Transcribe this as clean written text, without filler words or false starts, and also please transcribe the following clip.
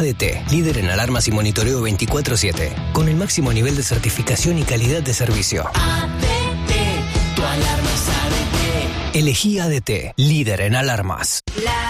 ADT, líder en alarmas y monitoreo 24/7, con el máximo nivel de certificación y calidad de servicio. ADT, tu alarma es ADT. Elegí ADT, líder en alarmas.